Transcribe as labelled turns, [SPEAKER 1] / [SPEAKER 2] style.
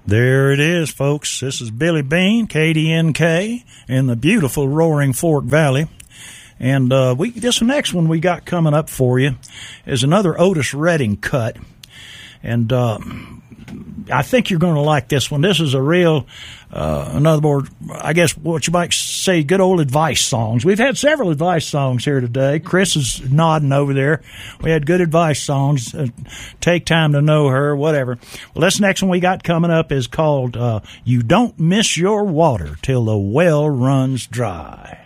[SPEAKER 1] There it is, folks. This is Billy Bean, KDNK, in the beautiful Roaring Fork Valley. And this next one we got coming up for you is another Otis Redding cut. And I think you're going to like this one. This is a real, in other words, I guess what you might say, good old advice songs. We've had several advice songs here today. Chris is nodding over there. We had good advice songs. Take Time to Know Her, whatever. Well, this next one we got coming up is called You Don't Miss Your Water Till the Well Runs Dry.